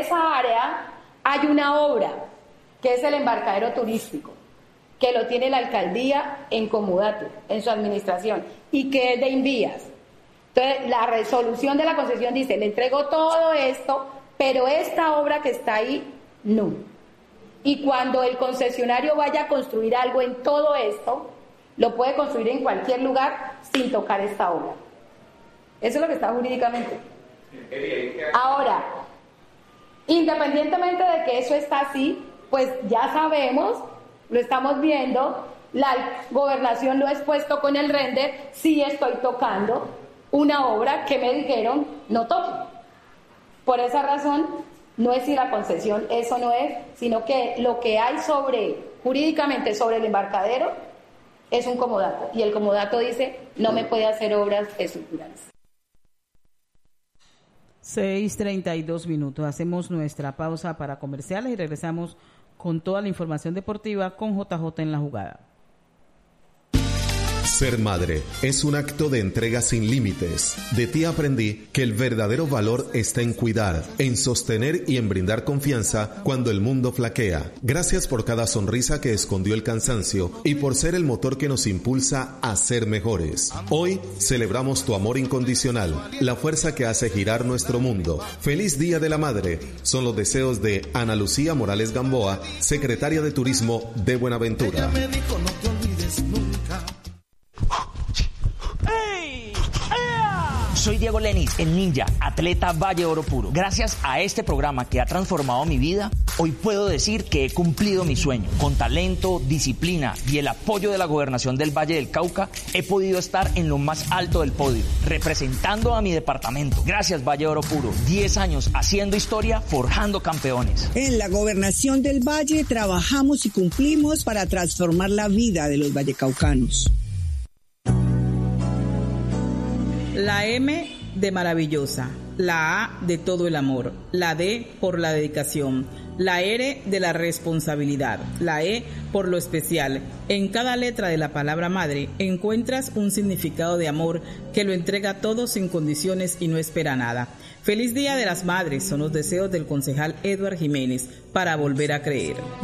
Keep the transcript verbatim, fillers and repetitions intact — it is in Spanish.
esa área hay una obra, que es el embarcadero turístico, que lo tiene la alcaldía en comodato, en su administración, y que es de Invías. Entonces, la resolución de la concesión dice, le entrego todo esto, pero esta obra que está ahí, no. Y cuando el concesionario vaya a construir algo en todo esto, lo puede construir en cualquier lugar sin tocar esta obra. Eso es lo que está jurídicamente. Ahora, independientemente de que eso está así, pues ya sabemos, lo estamos viendo, la gobernación lo ha expuesto con el render, sí estoy tocando una obra que me dijeron no toque. Por esa razón, no es si la concesión, eso no es, sino que lo que hay sobre, jurídicamente sobre el embarcadero, es un comodato. Y el comodato dice, no me puede hacer obras estructurales. seis treinta y dos minutos. Hacemos nuestra pausa para comerciales y regresamos con toda la información deportiva con J J en la jugada. Ser madre es un acto de entrega sin límites. De ti aprendí que el verdadero valor está en cuidar, en sostener y en brindar confianza cuando el mundo flaquea. Gracias por cada sonrisa que escondió el cansancio y por ser el motor que nos impulsa a ser mejores. Hoy celebramos tu amor incondicional, la fuerza que hace girar nuestro mundo. Feliz Día de la Madre. Son los deseos de Ana Lucía Morales Gamboa, secretaria de Turismo de Buenaventura. Ella me dijo, no te olvides nunca. Soy Diego Lenis, el ninja, atleta Valle Oro Puro. Gracias a este programa que ha transformado mi vida, hoy puedo decir que he cumplido mi sueño. Con talento, disciplina y el apoyo de la Gobernación del Valle del Cauca, he podido estar en lo más alto del podio, representando a mi departamento. Gracias, Valle Oro Puro. diez años haciendo historia, forjando campeones. En la Gobernación del Valle trabajamos y cumplimos para transformar la vida de los vallecaucanos. La M de maravillosa, la A de todo el amor, la D por la dedicación, la R de la responsabilidad, la E por lo especial. En cada letra de la palabra madre encuentras un significado de amor que lo entrega todo sin condiciones y no espera nada. Feliz Día de las Madres son los deseos del concejal Edward Jiménez para volver a creer.